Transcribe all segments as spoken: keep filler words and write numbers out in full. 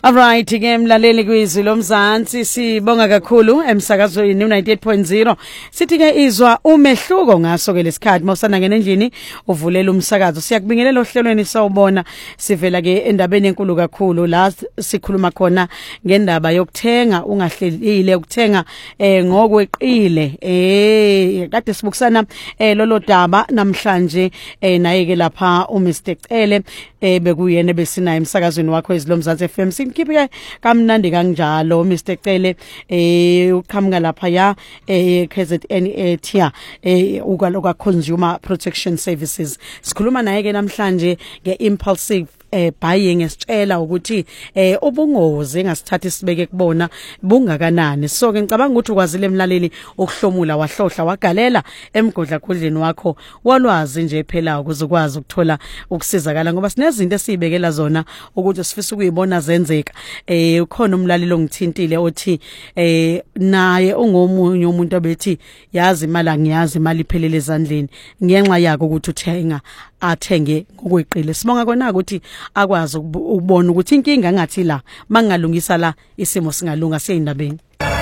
Alright, ke mlaleli kwizwi lomzansi sibonga kakhulu emsakazweni ninety-eight point zero. Sithi ke izwa umehluko ngaso ke lesikhathi mawusana ngene endlini uvulela umsakazo. Siyakubingelela ohlelweni sawubona sivela ke endabeni enkulu kakhulu la sikhuluma khona ngendaba yokuthenga ungahlelile ukuthenga eh ngokweqile. Eh kade sibukisana eh lolo daba namhlanje eh naye ke lapha uMr Cele eh bekuyena besinayo emsakazweni wakho izilomzansi F M. Sinkiphe kamnandi kanjalo Mr Cele eh uqhamuka lapha ya eh K Z N eTia eh ukaloka Consumer Protection Services. Sikhuluma naye ke namhlanje ngeImpulsive eh buying esitshela ukuthi eh ubungozi engasithatha sibeke kubona bungakanani. So ke ngicabanga ukuthi ukwazile emlaleli ukuhlomula wahlohla wagalela emgodla khudleni wakho walwazi nje phela ukuze ukwazi ukuthola ukusizakala ngoba sinezinto esibekela zona ukuthi sifisa ukuyibona zenzeka. Eh ukhona umlaleli ongithintile othi eh naye ungomunye umuntu obethi yazi imali angiyazi imali iphelele ezandleni ngenxa yakho ukuthi uthenga athenge ngokweqile. Sibonga kona ukuthi akwazi ukubona ukuthi inkinga ngathi la mangalungisa la isimo singalunga seyindabeni.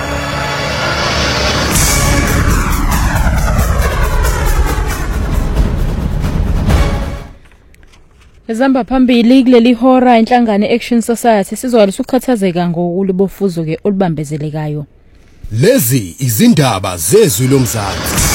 Ezamba phambili kuleli hora inhlangano Action Society sizwalisa ukukhathazeka ngokulibofuzo ke olibambezelekayo. Lezi izindaba zezwi lomzansi.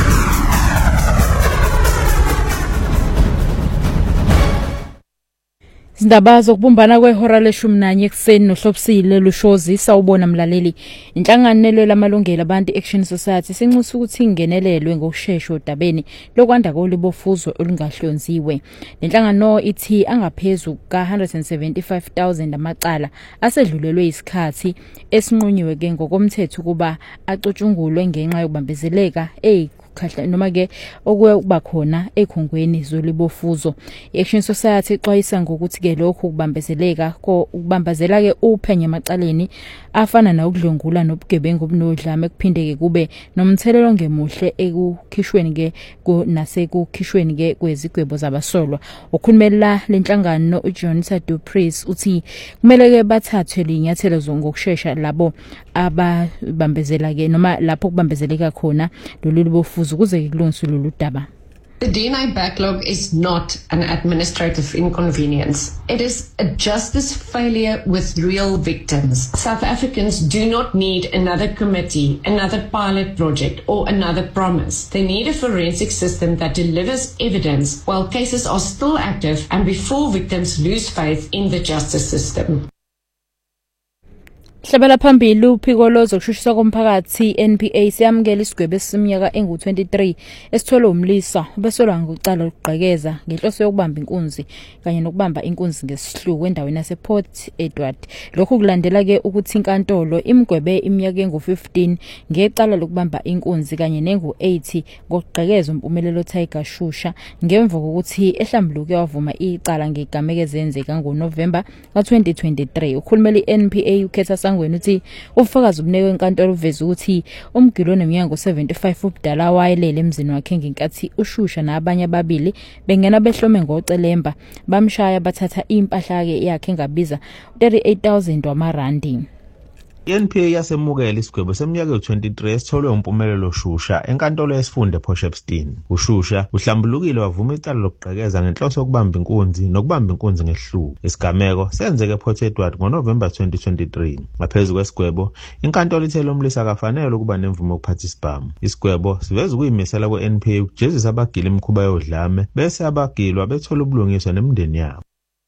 Izindaba zokubumbana kwehora leshumi nanye ekseni nohlobisile lushozi sawubona mlaleli. Inhlanganelo lamalungelo abantu Action Society sinxusa ukuthi ingenelelwe ngokusheshsha odabeni lokwanda kolibofuzo olungahlonziwe. Lenhlangano ithi angaphezulu ka one hundred seventy-five thousand amacala asedlulelwe isikhathi esinqunyiwe ke ngokomthetho kuba acutshungulwe ngenxa yokubambezeleka eh khahla noma ke okuba khona ekhongweni zolibofuzo. Action Society ixwayisa ngokuthi ke lokho kubambezeleka ko ukubambazela ke uphenye emacaleni afana na ukudlungula nobugebengu obunodlame kuphindeke kube nomthelelo ngemuhle ekukhishweni ke nasekukhishweni ke kwezigwebo zabasolwa. Ukhulumela lenhlangano uJonita Duprez uthi kumele ke bathathwe linyathelo zongokusheshsha labo ababambezela ke noma lapho kubambezeleka khona lolibofuzo ukuze kulungiswe lolu daba. The D and I backlog is not an administrative inconvenience. It is a justice failure with real victims. South Africans do not need another committee, another pilot project, or another promise. They need a forensic system that delivers evidence while cases are still active and before victims lose faith in the justice system. Hlabela phambili uphiko lozokushushiswa komphakathi N P A siyamukela isigwebo esiminyaka engu twenty-three esithola umlisa besolwa ngokucala ukugqekeza ngenhloso yokubamba inkunzi kanye nokubamba inkunzi ngesihluku endaweni yasePort Edward. Lokhu kulandela ke ukuthi inkantolo imgwebe iminyaka engu fifteen ngecala lokubamba inkunzi kanye nengu eighty ngokugqekeza umpumelelo Tiger Shusha ngemva kokuthi ehlambuluke wavuma icala ngegameke zenzeka ngoNovember ka twenty twenty-three. Ukhulumeli N P A ukhetha ngweni uthi ufakazi ubuneke enkantolo uveza ukuthi umgilo oneminyaka seventy-five ubudala wayelele emzini wakhe ngenkathi uShusha nabanye ababili bengena behlome ngocelemba bamshaya bathatha impahla yakhe engabiza thirty-eight thousand wamarandi. I-N P A yasemukela isigwebo seminyaka twenty-three esitholwe umpumelelo Shusha enkantolo yesifunde Potchefstroom. uShusha uhlambulukile wavuma icala lokugqekeza ngenhloso yokubamba inkunzi nokubamba inkunzi ngehluku. Isigameko senzeke ePort Edward ngoNovember twenty twenty-three. Ngaphezulu kwesigwebo inkantolo ithe lo mlisa akafanele ukuba nemvume yokuphatha isibhamu. Isigwebo siveza ukuyimisela kwe-N P A ukujezisa abagili imikhuba yodlame bese abagilwa bethola ubulungiswa nemindeni yabo.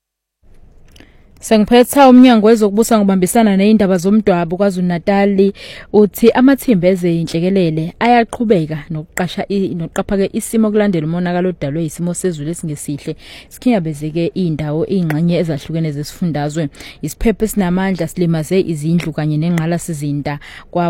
Sengiphetha umnyango wezokubusa ngobambisana neindaba zomdwabo kwaZulu-Natal uthi amathimba ezeinhlekelele ayaqhubeka nokuqasha nokuqapha ke isimo kulandela umonakalo odalwe isimo sezulu esingesihle sikhinyabezeke indawo ingxenye ezahlukene zesifundazwe. Isiphepho sinamandla silimaze izindlu kanye nenqala sizinda kwa